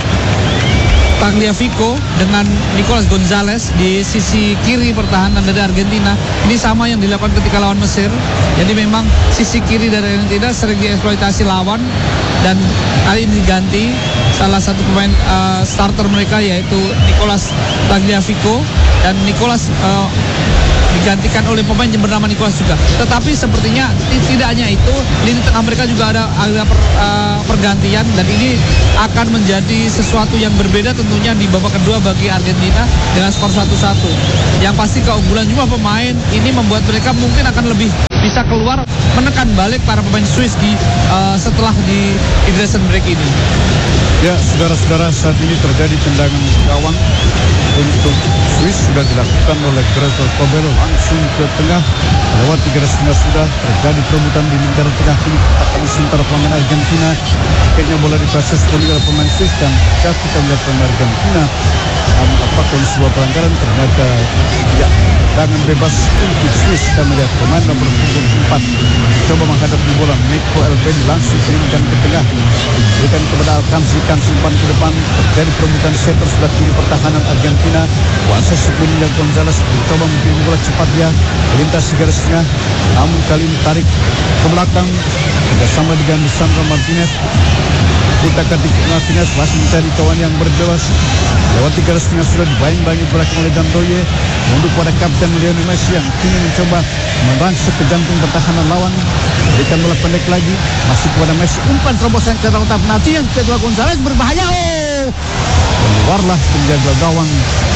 Tagliafico dengan Nicolas Gonzalez di sisi kiri pertahanan dari Argentina. Ini sama yang dilakukan ketika lawan Mesir. Jadi memang sisi kiri dari Argentina sering dieksploitasi lawan, dan kali ini diganti salah satu pemain starter mereka yaitu Nicolas Tagliafico, dan Nicolas digantikan oleh pemain yang bernama Nicolas juga. Tetapi sepertinya tidak hanya itu, lini tengah mereka juga ada pergantian, dan ini akan menjadi sesuatu yang berbeda tentunya di babak kedua bagi Argentina dengan skor 1-1. Yang pasti keunggulan jumlah pemain ini membuat mereka mungkin akan lebih bisa keluar menekan balik para pemain Swiss setelah di hydration break ini. Ya, saudara-saudara, saat ini terjadi tendangan gawang untuk Swiss sudah dilakukan oleh Gregor Kobel langsung ke tengah. Lewat 3 garis tengah sudah terjadi perebutan di lingkaran tengah kini akan sementara pemain Argentina. Akhirnya bola diproses oleh pemain Swiss, dan jika kita melihat pemain Argentina apakah ini sebuah pelanggaran, ternyata ya, tendangan bebas untuk Swiss. Kita melihat pemain nomor 4 coba menghadap bola, Nico Elvedi langsung kirimkan ke tengah, berikan kepada Alcansi, umpan ke depan. Terjadi perebutan di sektor sebelah kiri pertahanan Argentina. Kuasa sebelumnya Gonzalez mencoba mengirim bola cepat, dia melintas garis tengah, namun kali ini tarik ke belakang bersama dengan Lisandro Martinez. Putakan di Martinez masih mencari kawan yang berbebas. Lewat 3 garis tengah sudah dibayang-bayangi belakang oleh Dandoye, mundur pada kapten Lionel Messi yang kini mencoba merangsek ke jantung pertahanan lawan. Berikan bola pendek lagi, masih kepada Messi, umpan terobosan ke dalam kotak penalti yang kedua Gonzalez berbahaya. Keluarlah penjaga gawang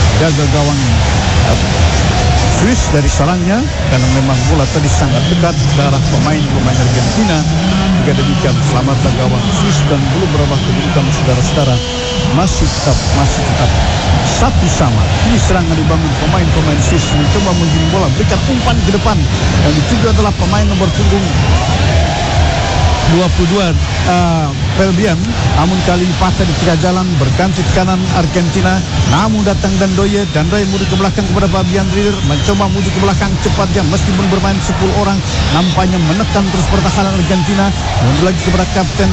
Swiss dari sarangnya, karena memang bola tadi sangat dekat ke arah pemain Argentina. Jika demikian, selamatlah gawang Swiss dan belum berubah kedudukan saudara-saudara. Masih tetap satu sama. Ini serangan dibangun pemain Swiss mencoba menggiring bola, berikan umpan ke depan, yang dituju adalah pemain nomor punggung 22 Pelbian, namun kali ini patah di tengah jalan, berganti ke kanan Argentina, namun datang Dandoye mundur ke belakang kepada Fabian Rieder, mencoba mundur ke belakang cepat dia, meskipun bermain 10 orang, nampaknya menekan terus pertahanan Argentina. Mundur lagi kepada kapten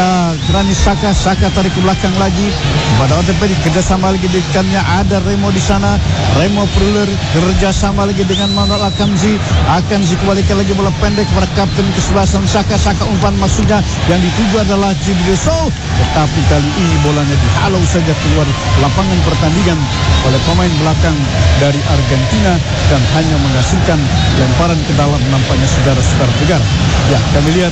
Granit Xhaka tarik ke belakang lagi pada Otepedi, kerjasama lagi dekatnya ada Remo di sana, Remo Pruller kerjasama lagi dengan Manuel Akanji kembalikan lagi bola pendek kepada kapten kesebelasan Xhaka umpan maksudnya yang dituju adalah Jibril Sow, tetapi kali ini bolanya dihalau saja keluar lapangan pertandingan oleh pemain belakang dari Argentina dan hanya menghasilkan lemparan ke dalam, nampaknya saudara-saudara tegar. Ya, kami lihat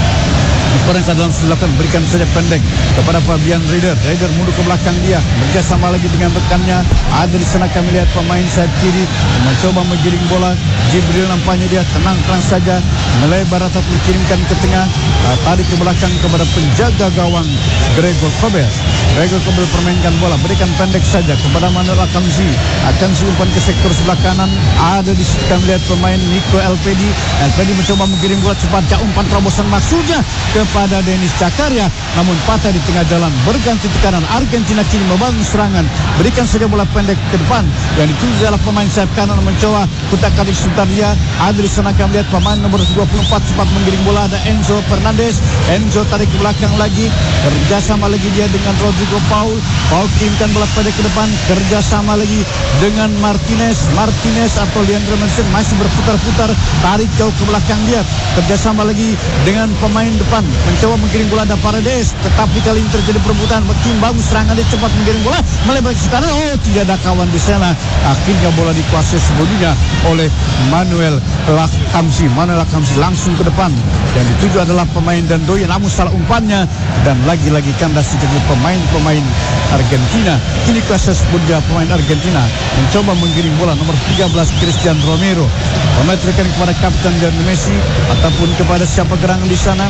lemparan ke dalam sudah dilakukan, berikan saja pendek kepada Fabian Rieder mundur ke belakang dia, bekerjasama lagi dengan rekannya. Ada di sana kami lihat pemain sayap kiri mencoba menggiring bola. Jibril nampaknya dia tenang saja, melebar atau dikirimkan ke tengah, tarik ke belakang kepada penjaga gawang Gregor Kobel permainkan bola, berikan pendek saja kepada Manuel Akanji umpan ke sektor sebelah kanan. Ada di situ kami lihat pemain Nico Elvedi mencoba menggiring bola cepat, umpan terobosan maksudnya kepada Denis Zakaria, namun patah di tengah jalan, berganti ke kanan. Argentina kini membangun serangan, berikan saja bola pendek ke depan, yang dituju adalah pemain sayap kanan mencoba putar-kali sebentar dia. Ada di sana kami lihat pemain nomor 24 cepat menggiring bola, ada Enzo Fernandez. Enzo tarik ke belakang lagi, kerjasama lagi dia dengan Rodrigo Paul kirimkan bola pendek ke depan, kerjasama lagi dengan Martinez atau Leandro Messi masih berputar-putar, tarik jauh ke belakang dia, kerjasama lagi dengan pemain depan, mencoba menggiring bola, ada Paredes, tetapi kali ini terjadi perebutan, makin bagus serangan dia, cepat menggiring bola, melebar ke kanan, tidak ada kawan di sana. Akhirnya bola dikuasai sebelumnya oleh Manuel Akanji langsung ke depan, yang dituju adalah pemain Dandoye, namun salah umpannya, dan lagi-lagi kandas dari pemain Argentina. Ini kuasa sebelumnya pemain Argentina mencoba menggiring bola, nomor 13 Christian Romero memeterkan kepada kapten Lionel Messi ataupun kepada siapa gerangan di sana.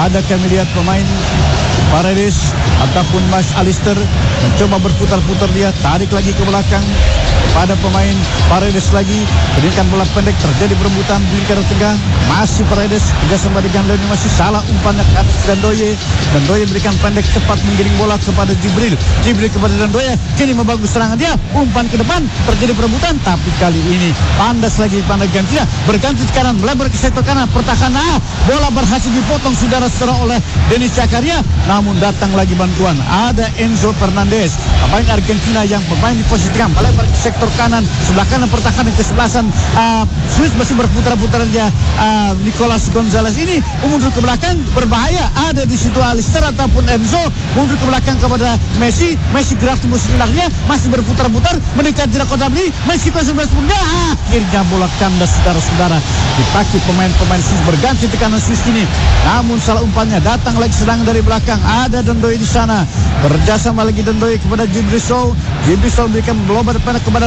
Ada kami lihat pemain Paredes ataupun Mas Alister mencoba berputar-putar, dia tarik lagi ke belakang pada pemain Paredes lagi, berikan bola pendek, terjadi perebutan di lingkaran tengah, masih Paredes kerjasama dengan Leoni, masih salah umpannya ke atas Dandoye berikan pendek, cepat menggiring bola kepada Jibril kepada Dandoye, kini membagus serangan dia, umpan ke depan, terjadi perebutan, tapi kali ini pandas lagi Argentina, berganti sekarang melebar ke sektor kanan, pertahanan, bola berhasil dipotong saudara-saudara oleh Denis Zakaria, namun datang lagi bantuan, ada Enzo Fernandez, pemain Argentina yang bermain di posisi tengah, melebar ke sektor kanan, sebelah kanan pertahanan kesebelasan Swiss masih berputar-putar dia. Nicolas Gonzalez ini mundur ke belakang, berbahaya, ada di situ Alister ataupun Enzo, mundur ke belakang kepada Messi gerak di musuh belakangnya, masih berputar-putar mendekat jarak Kodabli, Messi konsentrasi punya, akhirnya bola kandas saudara-saudara, dipakai pemain-pemain Swiss, berganti tekanan Swiss ini, namun salah umpannya, datang lagi serangan dari belakang, ada Dandoye di sana, kerjasama lagi Dandoye kepada Jibril Sow memberikan bola pendek kepada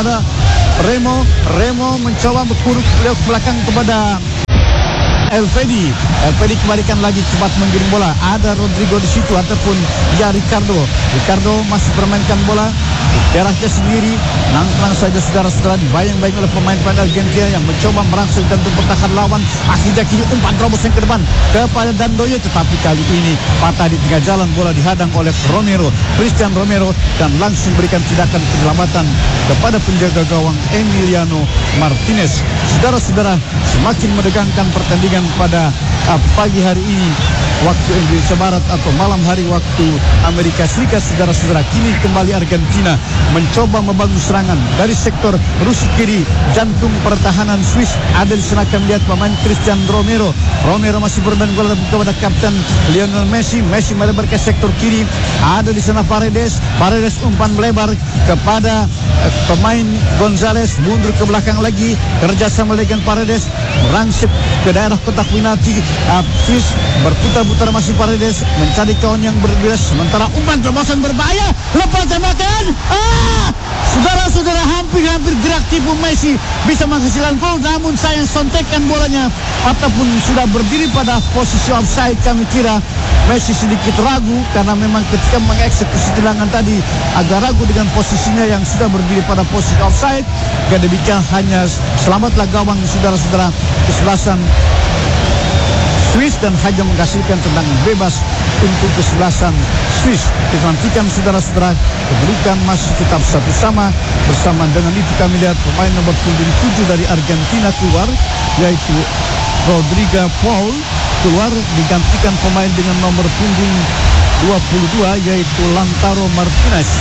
Remo mencoba berkuruk beliau ke belakang kepada Elvedi kembalikan lagi, cepat menggiring bola, ada Rodrigo di situ ataupun ya Ricardo masih permainkan bola daerahnya sendiri, nangklang saja saudara-saudara, dibayang-bayang oleh pemain-pemain Argentina yang mencoba merangsek jantung pertahanan lawan, akhirnya kini umpan terobos yang ke depan kepada Dandoye, tetapi kali ini patah di tengah jalan, bola dihadang oleh Christian Romero dan langsung berikan tindakan penyelamatan kepada penjaga gawang Emiliano Martinez. Saudara-saudara, semakin menegangkan pertandingan pada pagi hari ini waktu Indonesia Barat atau malam hari waktu Amerika Serikat. Saudara-saudara, kini kembali Argentina mencoba membangun serangan dari sektor rusuk kiri, jantung pertahanan Swiss. Ada di sana kami lihat pemain Christian Romero masih bermain bola kepada kapten Lionel Messi melebar ke sektor kiri, ada di sana Paredes umpan melebar kepada pemain Gonzalez, mundur ke belakang lagi, kerjasama dengan Paredes merangsek ke daerah kotak penalti. Swiss berputar-putar, masih Paredes mencari kawan yang berbias, sementara umpan terobosan berbahaya, lepas tembakan, saudara-saudara, hampir gerak tipu Messi bisa menghasilkan gol, namun sayang sontekan bolanya ataupun sudah berdiri pada posisi offside. Kami kira Messi sedikit ragu karena memang ketika mengeksekusi tendangan tadi agak ragu dengan posisinya yang sudah berdiri pada posisi offside. Demikian hanya selamatlah gawang saudara-saudara kesebelasan Swiss dan hanya menghasilkan tendangan bebas untuk kesebelasan Swiss. Diperhatikan saudara-saudara, kedudukan masih tetap satu sama. Bersama dengan itu kami lihat pemain nomor punggung 7 dari Argentina keluar, yaitu Rodrigo Paul keluar, digantikan pemain dengan nomor punggung 22 yaitu Lautaro Martinez.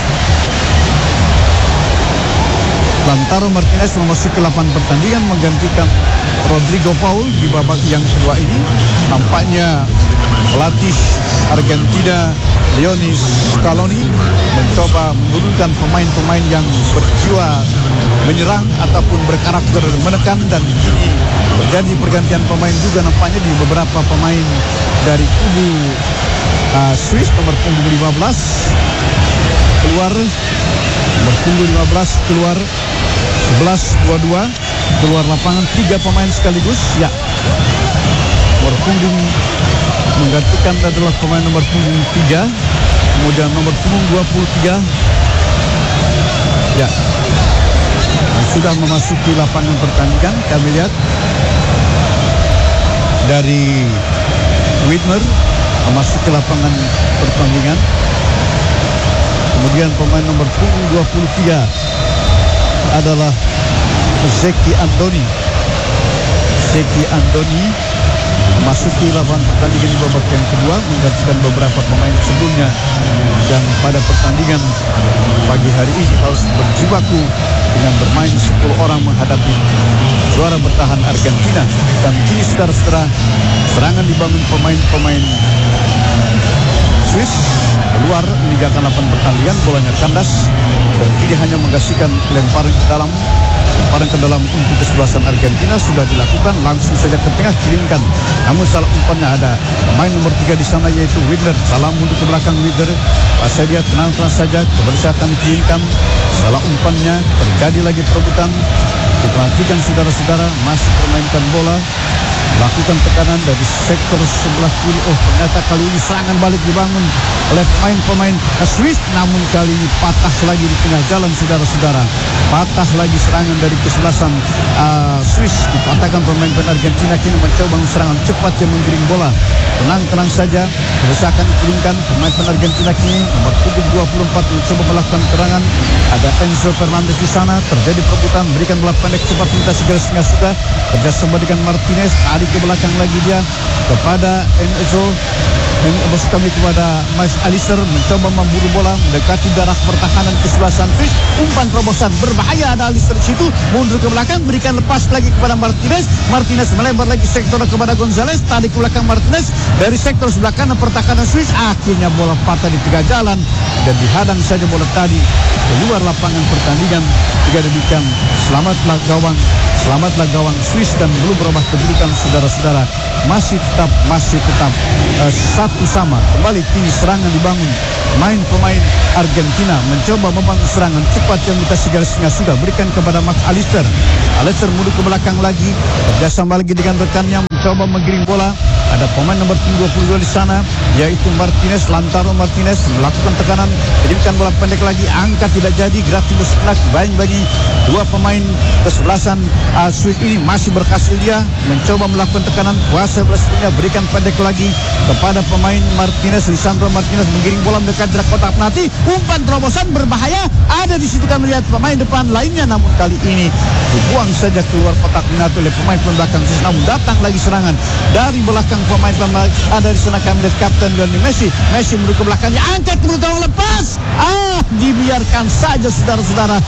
Lautaro Martinez memasuki 8 pertandingan menggantikan Rodrigo Paul di babak yang kedua ini. Nampaknya pelatih Argentina Lionel Scaloni mencoba menurunkan pemain-pemain yang berjiwa menyerang ataupun berkarakter menekan, dan ini terjadi pergantian pemain juga nampaknya di beberapa pemain dari kubu Swiss. Nomor punggung 15 keluar, nomor punggung 15 keluar, 11-22 keluar lapangan, 3 pemain sekaligus ya. Nomor punggung menggantikan adalah pemain nomor punggung 3, kemudian nomor punggung 23 ya sudah memasuki lapangan pertandingan. Kami lihat dari Widmer memasuki lapangan pertandingan. Kemudian pemain nomor punggung 23 adalah Zeki Andoni memasuki lapangan pertandingan di babak yang kedua, menggantikan beberapa pemain sebelumnya yang pada pertandingan pagi hari ini harus berjibaku dengan bermain 10 orang menghadapi juara bertahan Argentina. Dan kini saudara-saudara, serangan dibangun pemain-pemain Swiss keluar meninggalkan 8 pertandingan, bolanya kandas dan kini hanya menggasihkan lemparan ke dalam untuk kesebelasan Argentina sudah dilakukan, langsung saja ke tengah kirimkan, namun salah umpannya ada pemain nomor 3 di sana yaitu Widmer, salah mundur ke belakang Widmer, pasal dia tenang saja, kebersihan dikirimkan, salah umpannya, terjadi lagi perebutan. Diperhatikan saudara-saudara, masih permainkan bola lakukan tekanan dari sektor sebelah kiri. Ternyata kali ini serangan balik dibangun oleh pemain-pemain Swiss, namun kali ini patah lagi di tengah jalan, saudara-saudara. Patah lagi serangan dari kesebelasan Swiss. Dipatahkan pemain Argentina kini mencoba serangan cepat yang menggiring bola. Tenang-tenang saja, berusaha dipulihkan pemain Argentina kini nomor punggung 24 mencoba melakukan serangan. Ada Enzo Fernandez di sana, terjadi perebutan, berikan bola pendek cepat minta segera setengah sudah. Kerjasama dengan Martinez, tarik ke belakang lagi dia kepada Enzo. Bos kami kepada Mas Alister, mencoba memburu bola mendekati darah pertahanan kesebelasan Swiss. Umpan terobosan berbahaya, ada Alister di situ, mundur ke belakang, berikan lepas lagi kepada Martinez. Martinez melebar lagi sektor kepada Gonzalez, tarik ke belakang Martinez dari sektor sebelah kanan pertahanan Swiss. Akhirnya bola patah di tengah jalan dan dihadang saja bola tadi keluar lapangan pertandingan. Jika demikian, selamatlah gawang Swiss dan belum berubah kedudukan, saudara-saudara. Masih tetap satu sama. Kembali kini serangan dibangun. Pemain Argentina mencoba membangun serangan cepat yang minta segera setengah sudah, berikan kepada Max Alister. Alister mundur ke belakang lagi, kerjasama lagi dengan rekannya mencoba menggiring bola. Ada pemain nomor 22 di sana, yaitu Martinez, Lautaro Martinez melakukan tekanan, kirimkan bola pendek lagi, angkat tidak jadi, gerak timbul sekelak, bagi dua pemain kesebelasan Swiss ini masih berhasil dia mencoba melakukan tekanan, kuasa belasnya, berikan pendek lagi kepada pemain Martinez, Lisandro Martinez menggiring bola mendekat jarak kotak penalti, umpan terobosan berbahaya, ada di situ kami lihat pemain depan lainnya, namun kali ini dibuang saja keluar kotak penalti oleh pemain belakang Swiss. Namun datang lagi serangan dari belakang pemain ada di sana kami lihat kapten Lionel Messi mundur ke belakangnya, angkat kemudian lepas, dibiarkan saja, saudara-saudara.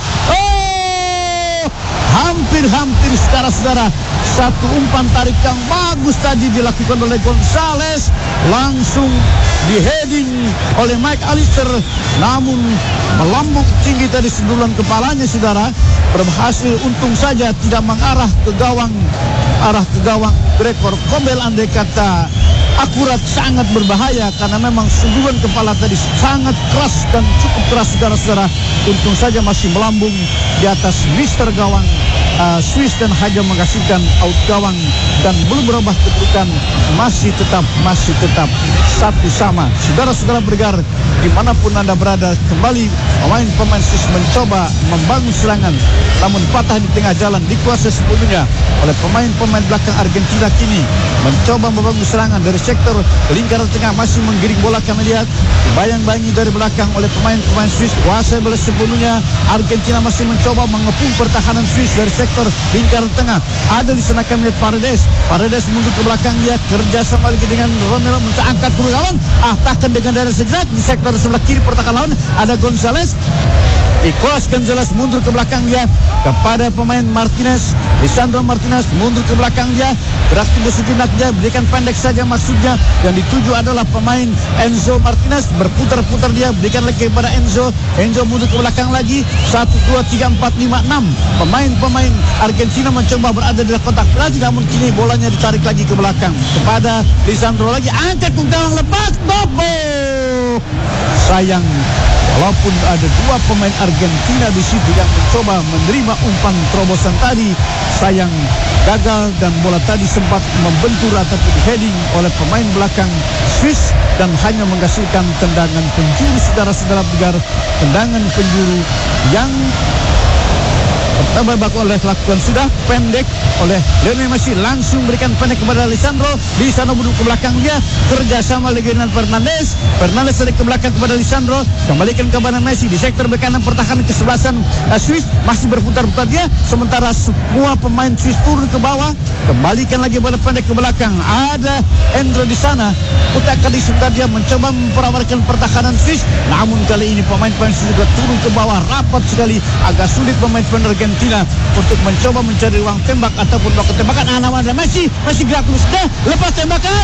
Hampir saudara-saudara, satu umpan tarik yang bagus tadi dilakukan oleh Gonzalez, langsung di-heading oleh Mike Alister, namun melambung tinggi tadi sundulan kepalanya, saudara, berhasil, untung saja tidak mengarah ke gawang Gregor Kobel. Andai kata akurat, sangat berbahaya karena memang sundulan kepala tadi sangat keras dan cukup keras, saudara-saudara. Untung saja masih melambung di atas mister gawang Swiss dan hanya menghasilkan out gawang dan belum berubah kedudukan, masih tetap satu sama. Saudara-saudara bergar dimanapun Anda berada, kembali pemain Swiss mencoba membangun serangan, namun patah di tengah jalan, dikuasai sepenuhnya oleh pemain belakang Argentina. Kini mencoba membangun serangan dari sektor lingkaran tengah, masih menggiring bola, kami lihat bayang-bayangi dari belakang oleh pemain Swiss, kuasai bola sepenuhnya. Argentina masih mencoba mengepung pertahanan Swiss dari sektor lingkaran tengah. Ada di sana kami lihat Paredes mundur ke belakang, dia kerjasama lagi dengan Romero, angkat ke gawang, tahan dengan darah sejenak di sektor sebelah kiri pertahanan lawan. Ada Gonzalez, Gonzalez mundur ke belakang dia kepada pemain Martinez, Lisandro Martinez mundur ke belakang dia, gerak timbul sejenak dia, berikan pendek saja maksudnya, yang dituju adalah pemain Enzo Martinez, berputar-putar dia, berikan lagi kepada Enzo mundur ke belakang lagi, 1, 2, 3, 4, 5, 6 pemain Argentina mencoba berada di kotak penalti, namun kini bolanya ditarik lagi ke belakang kepada Lisandro lagi, angkat ke gawang, lepas, sayang. Walaupun ada dua pemain Argentina di situ yang mencoba menerima umpan terobosan tadi, sayang gagal dan bola tadi sempat membentur ataupun heading oleh pemain belakang Swiss dan hanya menghasilkan tendangan penjuru, saudara-saudara Begar, tendangan penjuru yang pertama lakukan sudah pendek oleh Lionel Messi, langsung berikan pendek kepada Lisandro. Di sana duduk ke belakang dia, kerjasama lagi dengan Fernandez tarik ke belakang kepada Lisandro, kembalikan kepada Messi di sektor kanan pertahanan kesebelasan Swiss, masih berputar-putar dia, sementara semua pemain Swiss turun ke bawah, kembalikan lagi bola pendek ke belakang. Ada Enzo di sana, putar kali sebentar dia mencoba memperawarkan pertahanan Swiss, namun kali ini pemain-pemain Swiss juga turun ke bawah, rapat sekali, agak sulit pemain Argentina untuk mencoba mencari ruang tembak ataupun blok tembakan. Ada Messi gerak terus, lepas tembakan.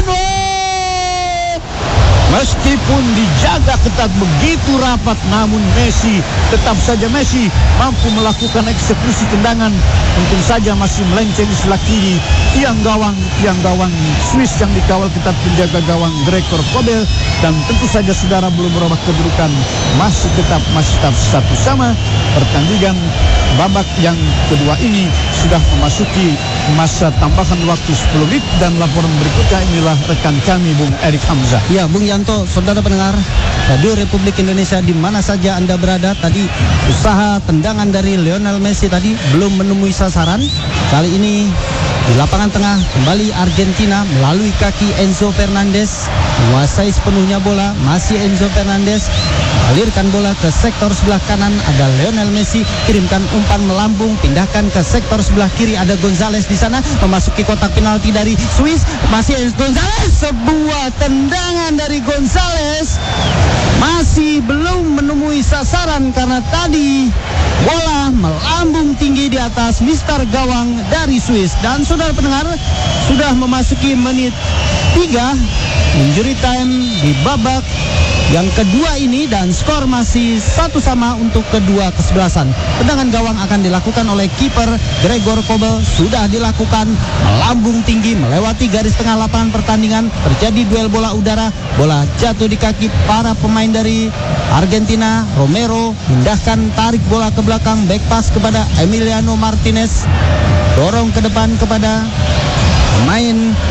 Meskipun dijaga ketat begitu rapat, namun tetap saja Messi mampu melakukan eksekusi tendangan. Untung saja masih melenceng di sebelah kiri tiang gawang Swiss yang dikawal ketat penjaga gawang Gregor Kobel, dan tentu saja saudara belum berubah kedudukan, masih tetap satu sama. Pertandingan babak yang kedua ini sudah memasuki masa tambahan waktu 10 menit dan laporan berikutnya inilah rekan kami Bung Erik Hamzah. Ya, Bung Yanto, saudara pendengar Radio Republik Indonesia di mana saja Anda berada, tadi usaha tendangan dari Lionel Messi tadi belum menemui sasaran. Kali ini di lapangan tengah kembali Argentina melalui kaki Enzo Fernandez, menguasai sepenuhnya bola. Masih Enzo Fernandez alirkan bola ke sektor sebelah kanan, ada Lionel Messi, kirimkan umpan melambung, pindahkan ke sektor sebelah kiri, ada Gonzalez di sana, memasuki kotak penalti dari Swiss, masih Gonzalez, sebuah tendangan dari Gonzalez masih belum menemui sasaran karena tadi bola melambung tinggi di atas mister gawang dari Swiss. Dan saudara pendengar, sudah memasuki menit 3 injury time di babak yang kedua ini dan skor masih 1-1 untuk kedua kesebelasan. Tendangan gawang akan dilakukan oleh kiper Gregor Kobel, sudah dilakukan, melambung tinggi melewati garis tengah lapangan pertandingan. Terjadi duel bola udara, bola jatuh di kaki para pemain dari Argentina. Romero pindahkan, tarik bola ke belakang, back pass kepada Emiliano Martinez, dorong ke depan kepada pemain